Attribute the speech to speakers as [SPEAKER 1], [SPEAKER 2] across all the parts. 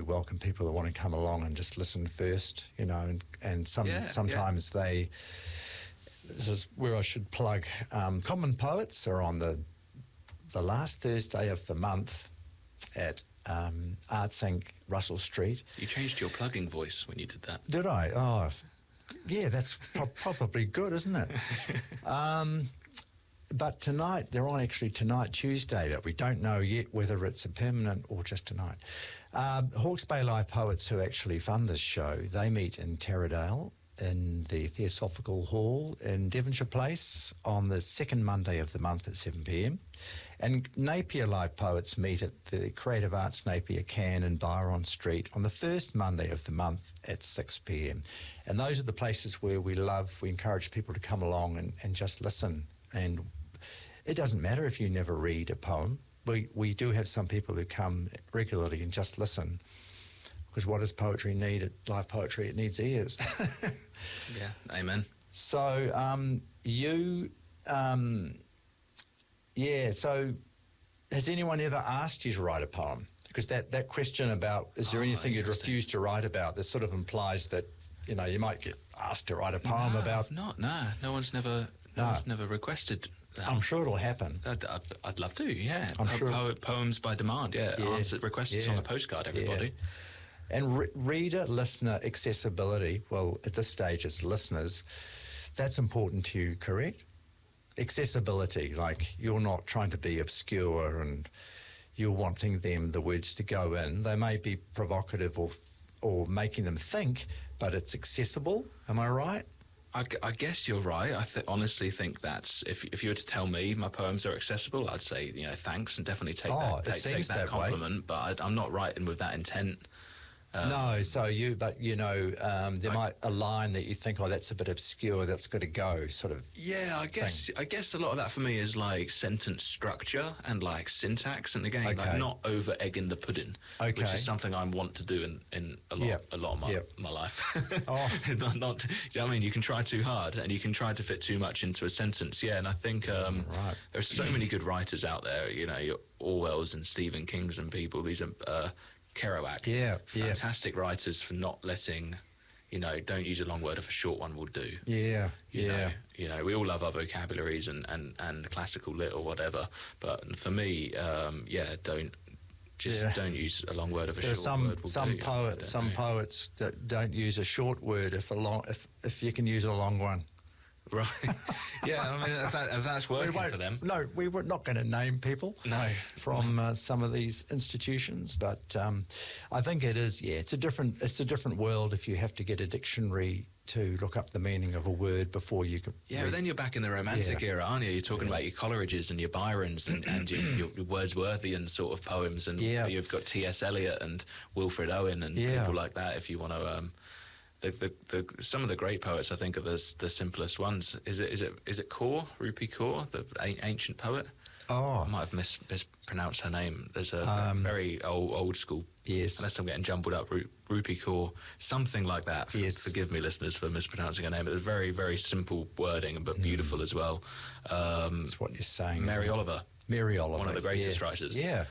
[SPEAKER 1] welcome people that want to come along and just listen first, you know, and sometimes they... This is where I should plug. Common Poets are on the last Thursday of the month at Arts Inc. Russell Street.
[SPEAKER 2] You changed your plugging voice when you did that.
[SPEAKER 1] Did I? Oh, yeah, that's probably good, isn't it? But tonight, they're on actually tonight, Tuesday, but we don't know yet whether it's a permanent or just tonight. Hawke's Bay Live Poets, who actually fund this show, they meet in Taradale in the Theosophical Hall in Devonshire Place on the second Monday of the month at 7 p.m. And Napier Live Poets meet at the Creative Arts Napier Can in Byron Street on the first Monday of the month at 6 p.m. And those are the places where we encourage people to come along and just listen. And it doesn't matter if you never read a poem. We do have some people who come regularly and just listen. Because what does poetry need? Live poetry, it needs ears.
[SPEAKER 2] Yeah, amen.
[SPEAKER 1] So so has anyone ever asked you to write a poem? Because that question about, is there anything you'd refuse to write about, this sort of implies that, you know, you might get asked to write a poem about...
[SPEAKER 2] No one's never requested that.
[SPEAKER 1] I'm sure it'll happen.
[SPEAKER 2] I'd love to, yeah.
[SPEAKER 1] I'm sure.
[SPEAKER 2] Poems by demand, requests on a postcard, everybody.
[SPEAKER 1] Yeah. And reader, listener, accessibility, well, at this stage it's listeners, that's important to you, correct? Accessibility, like you're not trying to be obscure and you're wanting the words to go in. They may be provocative or making them think, but it's accessible. Am I right?
[SPEAKER 2] I guess you're right. I honestly think that's, if you were to tell me my poems are accessible, I'd say, you know, thanks, and definitely take that compliment, but I'm not writing with that intent.
[SPEAKER 1] No, there might a line that you think, oh, that's a bit obscure, that's got to go, sort of.
[SPEAKER 2] Yeah, I guess a lot of that for me is like sentence structure and like syntax, and again, like not over egging the pudding, which is something I want to do in a lot of my life. not, you know what I mean? You can try too hard, and you can try to fit too much into a sentence. Yeah, and I think there's so many good writers out there. You know, your Orwells and Stephen Kings and people. These are Kerouac, fantastic writers for not letting, you know, don't use a long word if a short one will do.
[SPEAKER 1] You
[SPEAKER 2] know, we all love our vocabularies and classical lit or whatever, but for me, don't use a long word if a short word will do.
[SPEAKER 1] Some poets that don't use a short word if you can use a long one.
[SPEAKER 2] Right. Yeah, I mean, if that's working for them.
[SPEAKER 1] No, we were not going to name people from some of these institutions, but I think it is, it's a different world if you have to get a dictionary to look up the meaning of a word before you can...
[SPEAKER 2] Yeah, but then you're back in the Romantic era, aren't you? You're talking about your Coleridges and your Byrons and your Wordsworthian sort of poems, and you've got T.S. Eliot and Wilfred Owen and people like that, if you want to... some of the great poets, I think, are the simplest ones. Is it Kaur, Rupi Kaur, the ancient poet?
[SPEAKER 1] Oh,
[SPEAKER 2] I might have mispronounced her name. There's a very old school.
[SPEAKER 1] Yes,
[SPEAKER 2] unless I'm getting jumbled up. Rupi Kaur, something like that.
[SPEAKER 1] Yes.
[SPEAKER 2] Forgive me, listeners, for mispronouncing her name. It's very, very simple wording, but beautiful as well.
[SPEAKER 1] That's what you're saying.
[SPEAKER 2] Mary Oliver.
[SPEAKER 1] One
[SPEAKER 2] of the greatest writers.
[SPEAKER 1] And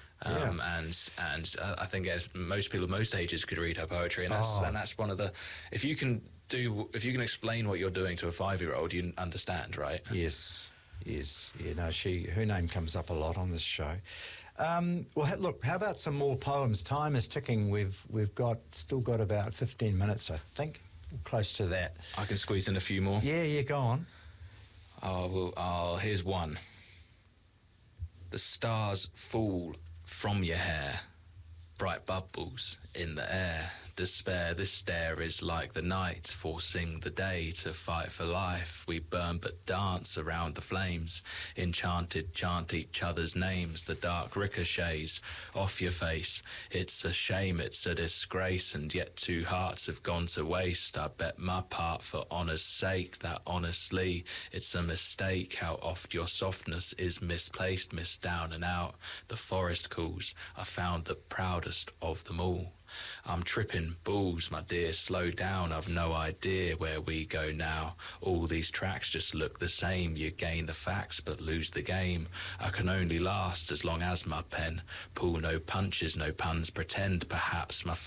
[SPEAKER 2] I think as most people of most ages could read her poetry, and that's one of the. If you can explain what you're doing to a 5-year-old, you understand, right?
[SPEAKER 1] Yes. You know, her name comes up a lot on this show. Look, how about some more poems? Time is ticking. We've still got about 15 minutes, I think, close to that.
[SPEAKER 2] I can squeeze in a few more.
[SPEAKER 1] Yeah, go on.
[SPEAKER 2] Here's one. The stars fall from your hair, bright bubbles in the air. Despair, this stare is like the night, forcing the day to fight for life. We burn but dance around the flames, enchanted chant each other's names. The dark ricochets off your face. It's a shame, it's a disgrace, and yet 2 hearts have gone to waste. I bet my part for honour's sake, that honestly it's a mistake. How oft your softness is misplaced, missed down and out. The forest calls, I found the proudest of them all. I'm tripping balls, my dear, slow down, I've no idea where we go now. All these tracks just look the same, you gain the facts but lose the game. I can only last as long as my pen, pull no punches, no puns, pretend perhaps my